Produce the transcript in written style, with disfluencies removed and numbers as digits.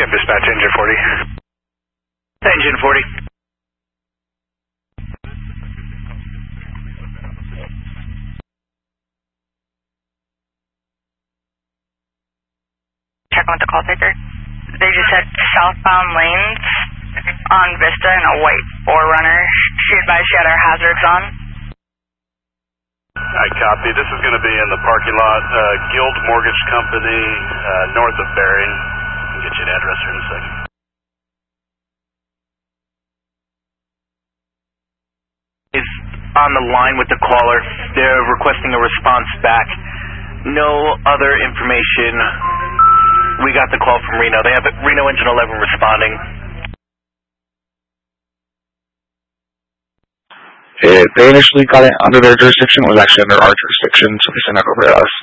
Yeah, dispatch engine 40. Engine 40. Check with the call taker. They just said southbound lanes on Vista in a white 4Runner. She advised she had her hazards on. I copy. This is going to be in the parking lot, Guild Mortgage Company, north of Barry. I'll get you an address here in a second. Is on the line with the caller. They're requesting a response back. No other information. We got the call from Reno. They have Reno Engine 11 responding. They initially got it under their jurisdiction. It was actually under our jurisdiction, so they sent it over to us.